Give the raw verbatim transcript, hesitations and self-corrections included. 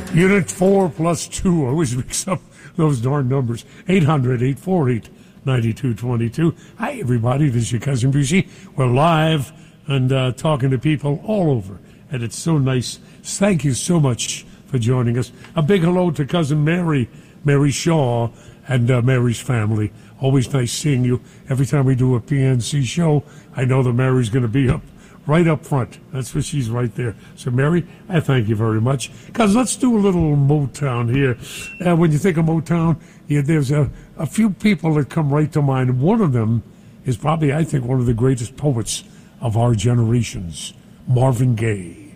Unit four plus two. I always mix up those darn numbers. eight hundred, eight four eight, nine two two two. Hi, everybody. This is your Cousin Brucey. We're live and uh, talking to people all over. And it's so nice. Thank you so much for joining us. A big hello to Cousin Mary, Mary Shaw, and uh, Mary's family. Always nice seeing you. Every time we do a P N C show, I know that Mary's going to be up right up front. That's where she's right there. So, Mary, I thank you very much. Because let's do a little Motown here. Uh, when you think of Motown, yeah, there's a, a few people that come right to mind. One of them is probably, I think, one of the greatest poets of our generations, Marvin Gaye.